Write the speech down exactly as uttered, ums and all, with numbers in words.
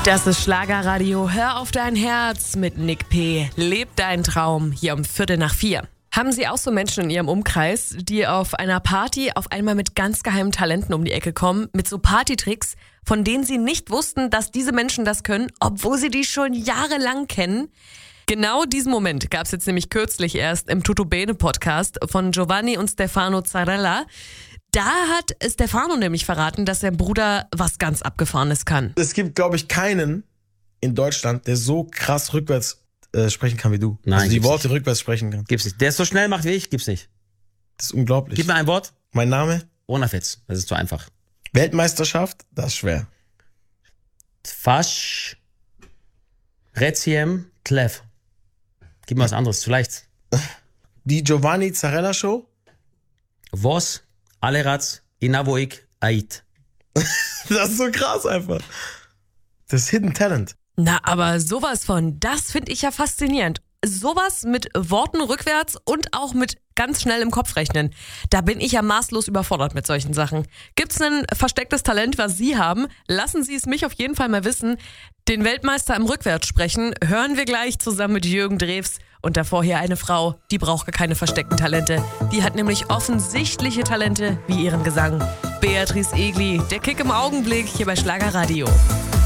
Das ist Schlagerradio. Hör auf dein Herz mit Nick P. Leb deinen Traum hier um Viertel nach vier. Haben Sie auch so Menschen in Ihrem Umkreis, die auf einer Party auf einmal mit ganz geheimen Talenten um die Ecke kommen, mit so Partytricks, von denen Sie nicht wussten, dass diese Menschen das können, obwohl Sie die schon jahrelang kennen? Genau diesen Moment gab es jetzt nämlich kürzlich erst im Tutto Bene Podcast von Giovanni und Stefano Zarella. Da hat Stefano nämlich verraten, dass sein Bruder was ganz Abgefahrenes kann. Es gibt, glaube ich, keinen in Deutschland, der so krass rückwärts äh, sprechen kann wie du. Nein, also die Worte nicht. rückwärts sprechen kann. Gibt's nicht. Der es so schnell macht wie ich, gibt's nicht. Das ist unglaublich. Gib mir ein Wort. Mein Name? Ohne Witz. Das ist zu einfach. Weltmeisterschaft? Das ist schwer. Fasch. Reziem. Tlev. Gib mir was anderes. Zu leicht. Die Giovanni Zarella Show? Vos. Aleratz. Inavoik. Ait. Das ist so krass einfach. Das ist Hidden Talent. Na, aber sowas von, das finde ich ja faszinierend. Sowas mit Worten rückwärts und auch mit ganz schnell im Kopf rechnen. Da bin ich ja maßlos überfordert mit solchen Sachen. Gibt's ein verstecktes Talent, was Sie haben? Lassen Sie es mich auf jeden Fall mal wissen. Den Weltmeister im Rückwärtssprechen hören wir gleich zusammen mit Jürgen Drews. Und davor hier eine Frau, die braucht gar keine versteckten Talente. Die hat nämlich offensichtliche Talente wie ihren Gesang. Beatrice Egli, der Kick im Augenblick hier bei Schlagerradio.